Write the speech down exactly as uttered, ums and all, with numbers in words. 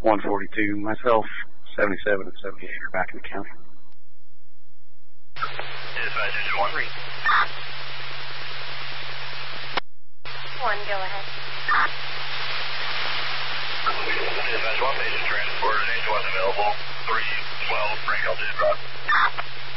one forty-two. Myself, seventy-seven and seventy-eight are back in the county. Dispatch engine one. Three. One, go ahead. Dispatch one, patient transported, engine one available. three twelve, Frank L. Drop.